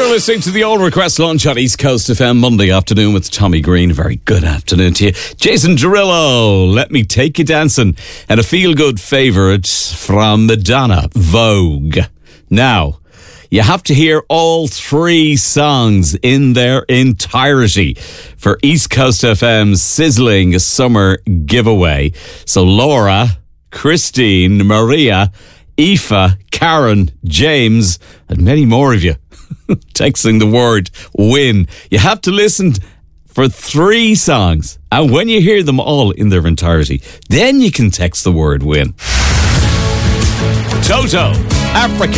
You're listening to the All Request Launch on East Coast FM Monday afternoon with Tommy Green. Very good afternoon to you. Jason Derulo, Let Me Take You Dancing. And a feel-good favourite from Madonna, Vogue. Now, you have to hear all three songs in their entirety for East Coast FM's sizzling summer giveaway. So Laura, Christine, Maria, Aoife, Karen, James, and many more of you texting the word win. You have to listen for three songs, and when you hear them all in their entirety, then you can text the word win. Toto, Africa.